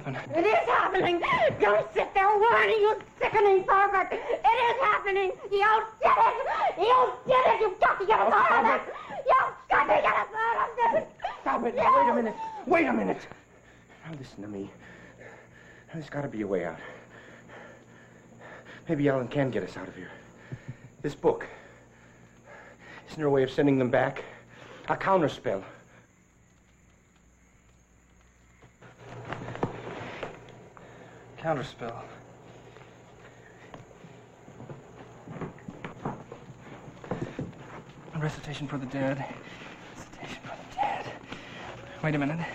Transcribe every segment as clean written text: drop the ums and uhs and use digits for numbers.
happen. It is happening. Don't sit there whining, you sickening pervert. It is happening. You did it. You did it. You've got to get us out of this. You've got to get us out of this. Stop it. Now, wait a minute. Wait a minute. Now, listen to me. There's got to be a way out. Maybe Alan can get us out of here. This book. Isn't there a way of sending them back? A counterspell. Counterspell. A recitation for the dead. Recitation for the dead. Wait a minute.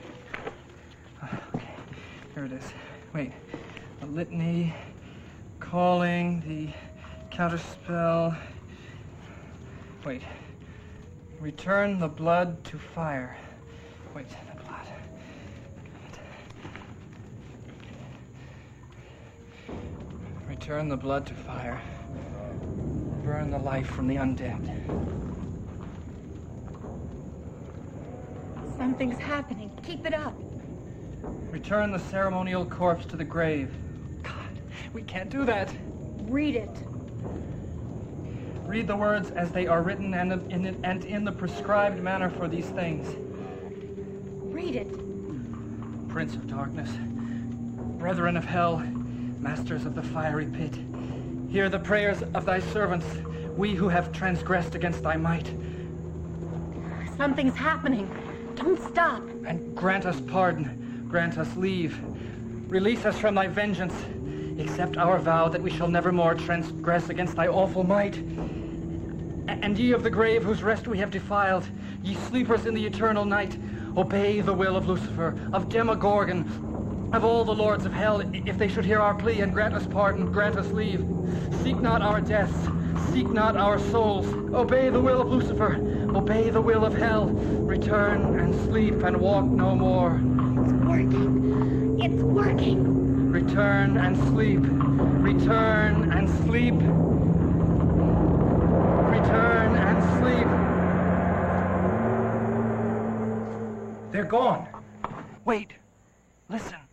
Okay, here it is. Wait. A litany, calling, the counterspell. Wait. Return the blood to fire. Wait, the blood. Return the blood to fire. Burn the life from the undead. Something's happening. Keep it up. Return the ceremonial corpse to the grave. God, we can't do that. Read it. Read the words as they are written and in the prescribed manner for these things. Read it. Prince of darkness, brethren of hell, masters of the fiery pit, hear the prayers of thy servants, we who have transgressed against thy might. Something's happening. Don't stop. And grant us pardon, grant us leave. Release us from thy vengeance. Accept our vow that we shall never more transgress against thy awful might. And ye of the grave whose rest we have defiled, ye sleepers in the eternal night, obey the will of Lucifer, of Demogorgon, of all the lords of hell, if they should hear our plea and grant us pardon, grant us leave. Seek not our deaths, seek not our souls. Obey the will of Lucifer, obey the will of hell. Return and sleep and walk no more. It's working. It's working. Return and sleep. Return and sleep. Return and sleep. They're gone. Wait. Listen.